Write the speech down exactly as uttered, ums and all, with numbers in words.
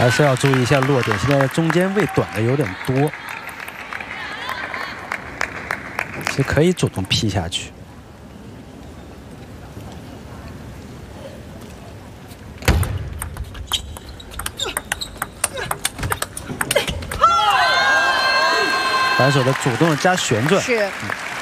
还是要注意一下落点，现在中间位短的有点多，其实可以主动劈下去。 反手的主动加旋转， 是。